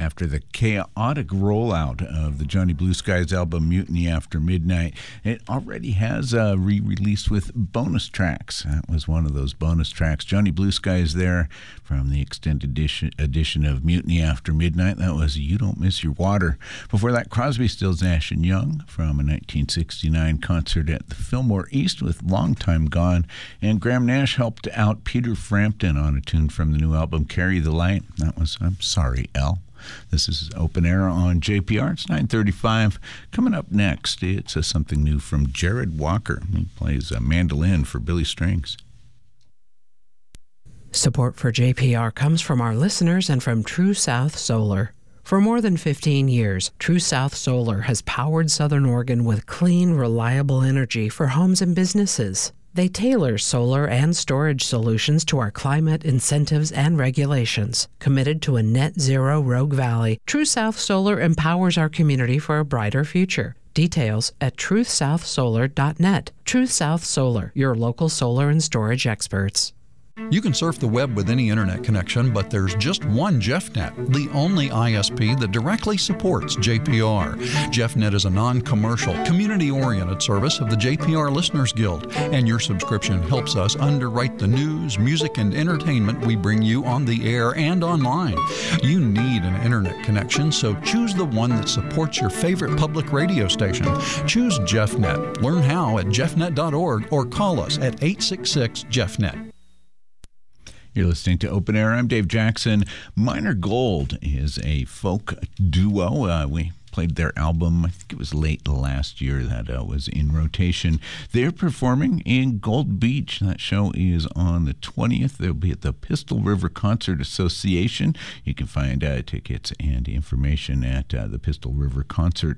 after the chaotic rollout of the Johnny Blue Skies album Mutiny After Midnight. It already has re-released with bonus tracks. That was one of those bonus tracks. Johnny Blue Skies there from the extended edition of Mutiny After Midnight. That was You Don't Miss Your Water. Before that, Crosby, Stills, Nash & Young from a 1969 concert at the Fillmore East with Long Time Gone. And Graham Nash helped out Peter Frampton on a tune from the new album Carry the Light. That was I'm Sorry, Elle. This is Open Air on JPR. It's 9:35. Coming up next, it's something new from Jared Walker. He plays a mandolin for Billy Strings. Support for JPR comes from our listeners and from True South Solar. For more than 15 years, True South Solar has powered Southern Oregon with clean, reliable energy for homes and businesses. They tailor solar and storage solutions to our climate, incentives, and regulations. Committed to a net zero Rogue Valley, True South Solar empowers our community for a brighter future. Details at truthsouthsolar.net. Truth South Solar, your local solar and storage experts. You can surf the web with any internet connection, but there's just one JeffNet, the only ISP that directly supports JPR. JeffNet is a non-commercial, community-oriented service of the JPR Listeners Guild, and your subscription helps us underwrite the news, music, and entertainment we bring you on the air and online. You need an internet connection, so choose the one that supports your favorite public radio station. Choose JeffNet. Learn how at jeffnet.org or call us at 866-JeffNet. You're listening to Open Air. I'm Dave Jackson. Minor Gold is a folk duo. We played their album, I think it was late last year that was in rotation. They're performing in Gold Beach. That show is on the 20th. They'll be at the Pistol River Concert Association. You can find tickets and information at the Pistol River Concert,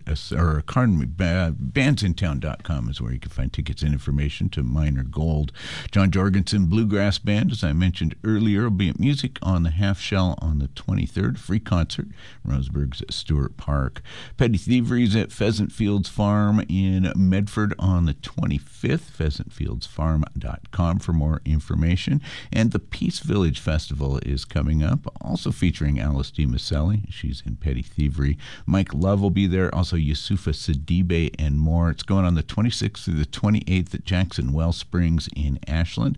bandsintown.com is where you can find tickets and information to Minor Gold. John Jorgensen Bluegrass Band, as I mentioned earlier, will be at Music on the Half Shell on the 23rd. Free concert, Roseburg's Stewart Park. Petty Thieveries at Pheasant Fields Farm in Medford on the 25th. PheasantFieldsFarm.com for more information. And the Peace Village Festival is coming up, also featuring Alice D. Maselli. She's in Petty Thievery. Mike Love will be there, also Yusufa Sidibe and more. It's going on the 26th through the 28th at Jackson Well Springs in Ashland.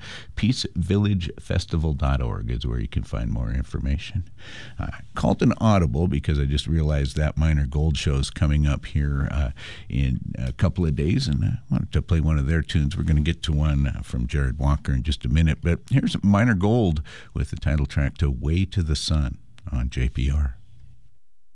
PeaceVillageFestival.org is where you can find more information. Called an audible because I just realized that Minor Gold show is coming up here in a couple of days, and I wanted to play one of their tunes. We're going to get to one from Jared Walker in just a minute, but here's Minor Gold with the title track to Way to the Sun on JPR.